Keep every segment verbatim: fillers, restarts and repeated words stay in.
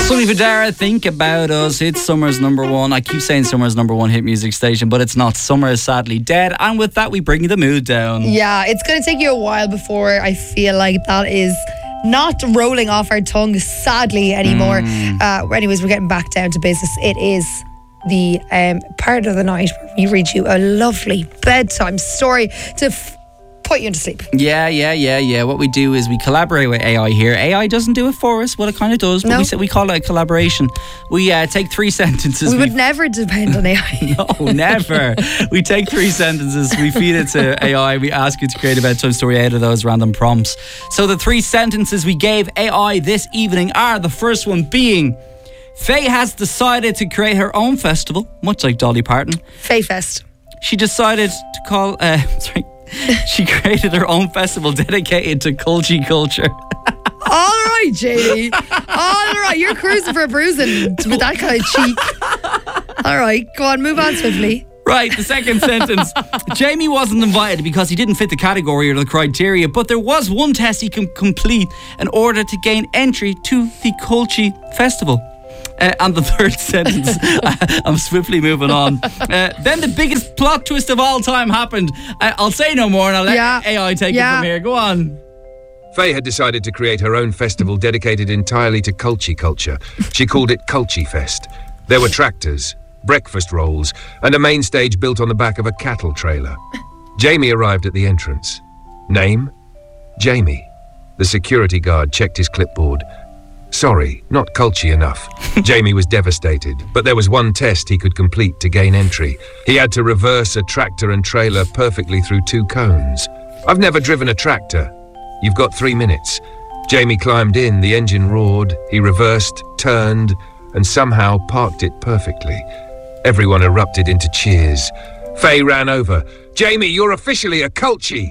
Sonny Fodera, Think About Us. It's Summer's number one. I keep saying Summer's number one hit music station, but it's not. Summer is sadly dead. And with that, we bring the mood down. Yeah, it's going to take you a while before I feel like that is not rolling off our tongue, sadly, anymore. Mm. Uh, anyways, we're getting back down to business. It is the um, part of the night where we read you a lovely bedtime story to f- put you into sleep. Yeah, yeah, yeah, yeah. What we do is we collaborate with A I here. A I doesn't do it for us. Well, it kind of does, but no. we, we call it a collaboration. We uh, take three sentences. We would we, never depend on A I. No, never. We take three sentences, we feed it to A I, we ask it to create a bedtime story out of those random prompts. So the three sentences we gave A I this evening are, the first one being, Faye has decided to create her own festival, much like Dolly Parton. Faye Fest. She decided to call, uh, sorry, she created her own festival dedicated to culture culture. All right, Jamie. All right, you're cruising for a bruising with that kind of cheek. All right, go on, move on swiftly. Right, the second sentence. Jamie wasn't invited because he didn't fit the category or the criteria, but there was one test he can complete in order to gain entry to the Culture Festival. Uh, and the third sentence, I'm swiftly moving on. Uh, then the biggest plot twist of all time happened. Uh, I'll say no more and I'll let yeah. A I take yeah. it from here. Go on. Faye had decided to create her own festival dedicated entirely to culture culture. She called it Culture Fest. There were tractors, breakfast rolls, and a main stage built on the back of a cattle trailer. Jamie arrived at the entrance. Name? Jamie. The security guard checked his clipboard. Sorry, not culture enough. Jamie was devastated, but there was one test he could complete to gain entry. He had to reverse a tractor and trailer perfectly through two cones. I've never driven a tractor. You've got three minutes. Jamie climbed in, the engine roared, he reversed, turned, and somehow parked it perfectly. Everyone erupted into cheers. Faye ran over. Jamie, you're officially a culture.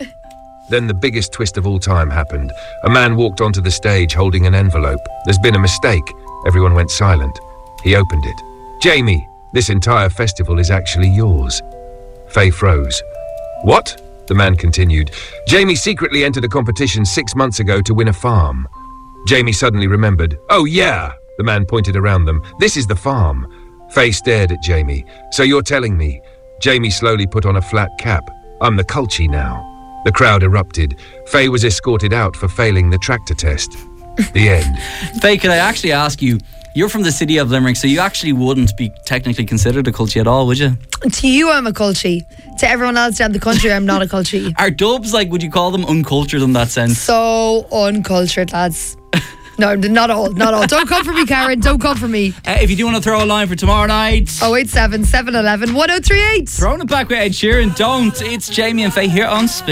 Then the biggest twist of all time happened. A man walked onto the stage holding an envelope. There's been a mistake. Everyone went silent. He opened it. Jamie, this entire festival is actually yours. Faye froze. What? The man continued. Jamie secretly entered a competition six months ago to win a farm. Jamie suddenly remembered. Oh yeah, the man pointed around them. This is the farm. Faye stared at Jamie. So you're telling me? Jamie slowly put on a flat cap. I'm the culture now. The crowd erupted. Faye was escorted out for failing the tractor test. The end. Faye, could I actually ask you, you're from the city of Limerick, so you actually wouldn't be technically considered a culture at all, would you? To you, I'm a culture. To everyone else down the country, I'm not a culture. Are dubs, like, would you call them uncultured in that sense? So uncultured, lads. No, not all, not all. Don't come for me, Karen. Don't come for me. Uh, if you do want to throw a line for tomorrow night, oh eight seven, seven one one, one oh three eight. Throwing it back with Ed Sheeran. Don't. It's Jamie and Faye here on Spin.